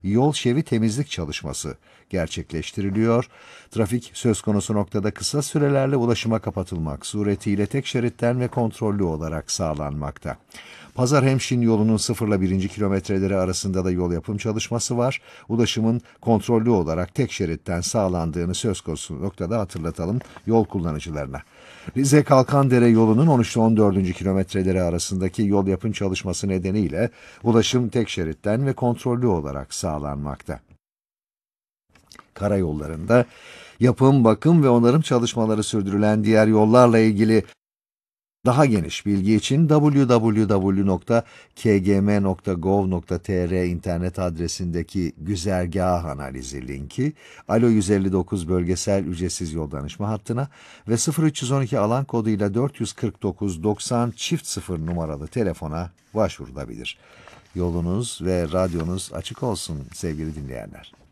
yol şevi temizlik çalışması gerçekleştiriliyor. Trafik söz konusu noktada kısa sürelerle ulaşıma kapatılmak suretiyle tek şeritten ve kontrollü olarak sağlanmakta. Pazarhemşin yolunun 0 ile 1. kilometreleri arasında da yol yapım çalışması var. Ulaşımın kontrollü olarak tek şeritten sağlandığını söz konusu noktada hatırlatalım yol kullanıcılarına. Rize Kalkandere yolunun 13 ile 14. kilometreleri arasındaki yol yapım çalışması nedeniyle ulaşım tek şeritten ve kontrollü olarak sağlanmakta. Karayollarında yapım, bakım ve onarım çalışmaları sürdürülen diğer yollarla ilgili daha geniş bilgi için www.kgm.gov.tr internet adresindeki güzergah analizi linki, Alo 159 bölgesel ücretsiz yol danışma hattına ve 0312 alan koduyla 449 90 çift 0 numaralı telefona başvurulabilir. Yolunuz ve radyonuz açık olsun sevgili dinleyenler.